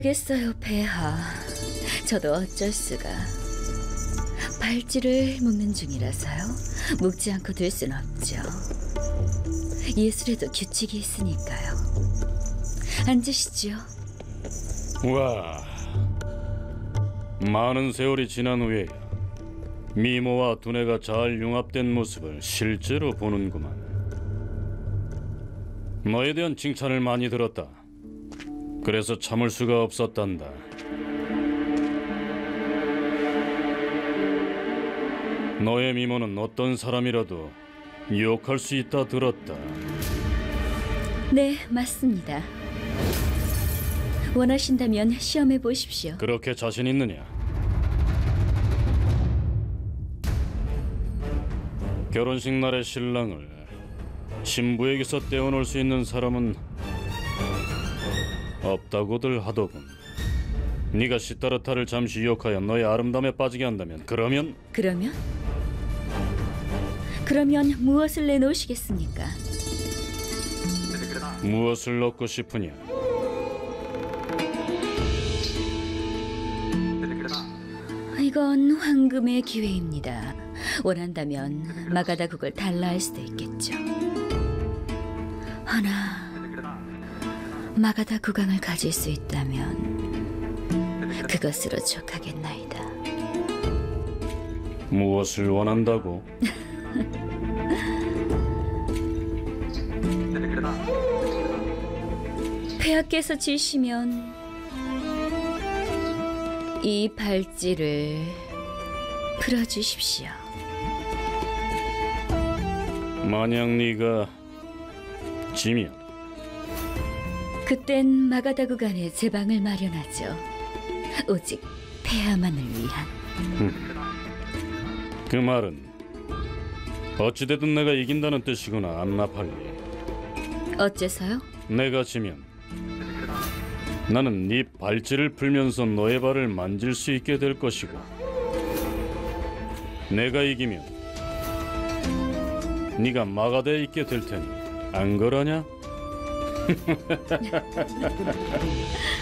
알겠어요, 폐하. 저도 어쩔 수가. 발찌를 묶는 중이라서요. 묶지 않고 들 순 없죠. 예술에도 규칙이 있으니까요. 앉으시죠. 와, 많은 세월이 지난 후에 미모와 두뇌가 잘 융합된 모습을 실제로 보는구만. 너에 대한 칭찬을 많이 들었다. 그래서 참을 수가 없었단다. 너의 미모는 어떤 사람이라도 유혹할 수 있다 들었다. 네, 맞습니다. 원하신다면 시험해 보십시오. 그렇게 자신 있느냐? 결혼식 날의 신랑을 신부에게서 떼어놓을 수 있는 사람은 없다고들 하더군. 네가 시타르타를 잠시 유혹하여 너의 아름다움에 빠지게 한다면 그러면 무엇을 내놓으시겠습니까? 무엇을 넣고 싶으냐? 이건 황금의 기회입니다. 원한다면 마가다국을 달라 할 수도 있겠죠. 허나 마가다 국왕을 가질 수 있다면 그것으로 족하겠나이다. 무엇을 원한다고? 폐하께서 지시면 이 발찌를 풀어주십시오. 만약 네가 지면 그땐 마가다국 안에 제 방을 마련하죠. 오직 폐하만을 위한. 그 말은 어찌되든 내가 이긴다는 뜻이구나, 안나팔리. 어째서요? 내가 지면 나는 네 발찌를 풀면서 너의 발을 만질 수 있게 될 것이고, 내가 이기면 네가 마가다에 있게 될 테니 안 그러냐?